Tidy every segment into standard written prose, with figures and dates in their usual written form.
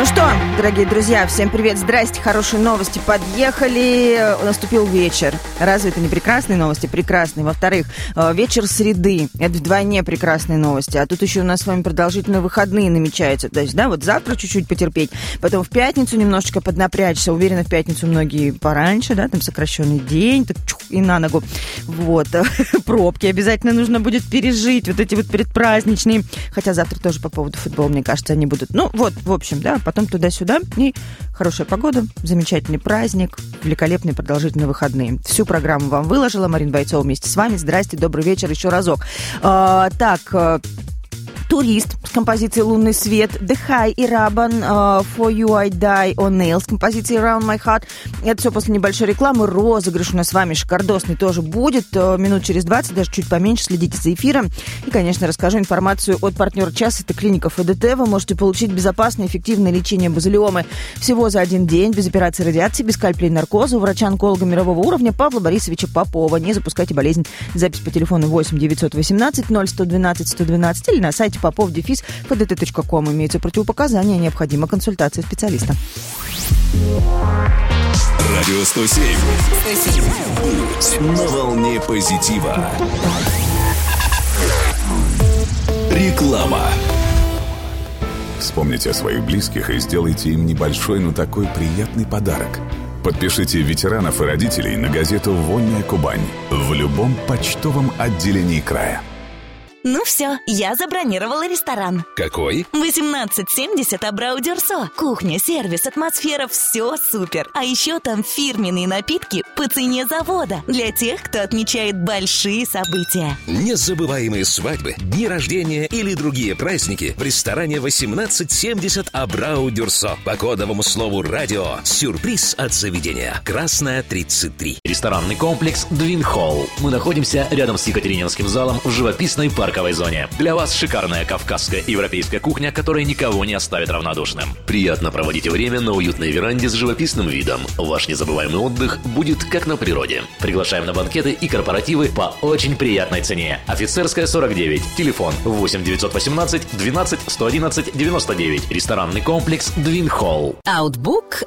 Ну что, дорогие друзья, всем привет, здрасте, хорошие новости подъехали, наступил вечер. Разве это не прекрасные новости? Прекрасные. Во-вторых, вечер среды, это вдвойне прекрасные новости. А тут еще у нас с вами продолжительные выходные намечаются. То есть, да, вот завтра чуть-чуть потерпеть, потом в пятницу немножечко поднапрячься. Уверена, в пятницу многие пораньше, да, там сокращенный день, так чух, и на ногу. Вот, пробки обязательно нужно будет пережить, вот эти вот предпраздничные. Хотя завтра тоже по поводу футбола, мне кажется, они будут. Ну, вот, в общем, да, потом туда-сюда, и хорошая погода, замечательный праздник, великолепные продолжительные выходные. Всю программу вам выложила Марина Бойцова вместе с вами. Здрасте, добрый вечер еще разок. Турист с композицией «Лунный свет», The High и Рабан «For You I Die on Nail» с композицией «Around My Heart». Это все после небольшой рекламы. Розыгрыш у нас с вами шикардосный тоже будет. Минут через 20, даже чуть поменьше. Следите за эфиром. И, конечно, расскажу информацию от партнера часа. Это клиника ФДТ. Вы можете получить безопасное, эффективное лечение базилиомы всего за один день, без операции радиации, без кальпия и наркоза. У врача-онколога мирового уровня Павла Борисовича Попова. Не запускайте болезнь. Запись по телефону 8 918 0112 112 или на сайте popov-fdt.com. Имеются противопоказания, необходима консультация специалиста. Радио 107. Путь на волне позитива. Реклама. Вспомните о своих близких и сделайте им небольшой, но такой приятный подарок. Подпишите ветеранов и родителей на газету «Вольная Кубань» в любом почтовом отделении края. Ну все, я забронировала ресторан. Какой? 1870 Абрау Дюрсо. Кухня, сервис, атмосфера, все супер. А еще там фирменные напитки по цене завода. Для тех, кто отмечает большие события. Незабываемые свадьбы, дни рождения или другие праздники в ресторане 1870 Абрау Дюрсо. По кодовому слову «Радио» сюрприз от заведения. Красная 33. Ресторанный комплекс «Двин Холл». Мы находимся рядом с Екатерининским залом в живописной парковой зоне. Для вас шикарная кавказская и европейская кухня, которая никого не оставит равнодушным. Приятно проводите время на уютной веранде с живописным видом. Ваш незабываемый отдых будет как на природе. Приглашаем на банкеты и корпоративы по очень приятной цене. Офицерская 49. Телефон 8 918 12 111 99. Ресторанный комплекс «Двин Холл». Outbook.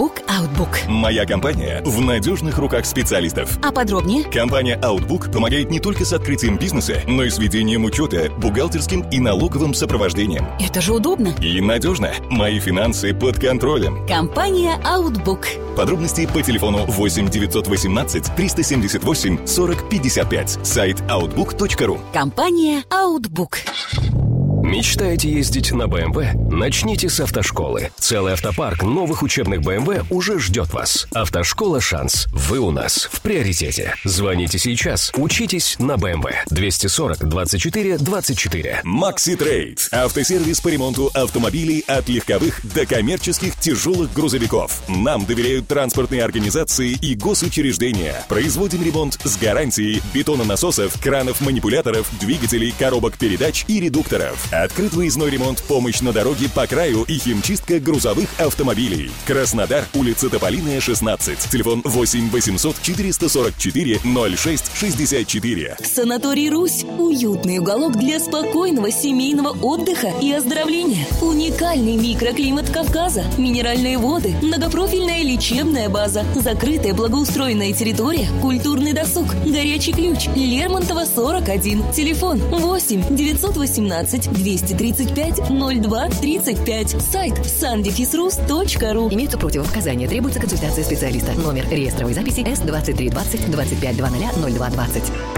Моя компания в надежных руках специалистов. А подробнее? Компания Outbook помогает не только с открытием бизнеса, но и с ведением учета, бухгалтерским и налоговым сопровождением. Это же удобно. И надежно. Мои финансы под контролем. Компания Outbook. Подробности по телефону 8 918 378 40 55. Сайт outbook.ru. Компания Outbook. Мечтаете ездить на BMW? Начните с автошколы. Целый автопарк новых учебных BMW уже ждет вас. Автошкола «Шанс». Вы у нас в приоритете. Звоните сейчас. Учитесь на BMW. 240 24 24. Maxi Trade. Автосервис по ремонту автомобилей от легковых до коммерческих тяжелых грузовиков. Нам доверяют транспортные организации и госучреждения. Производим ремонт с гарантией бетононасосов, кранов-манипуляторов, двигателей, коробок передач и редукторов. Открыт выездной ремонт, помощь на дороге по краю и химчистка грузовых автомобилей. Краснодар, улица Тополиная, 16. Телефон 8 800 444 06 64. Санаторий «Русь» – уютный уголок для спокойного семейного отдыха и оздоровления. Уникальный микроклимат Кавказа, минеральные воды, многопрофильная лечебная база, закрытая благоустроенная территория, культурный досуг, горячий ключ, Лермонтова, 41. Телефон 8 918 235 02 35. Сайт sandefisrus.ru. Имеются противопоказания. Требуется консультация специалиста. Номер реестровой записи С2320 2500 0220.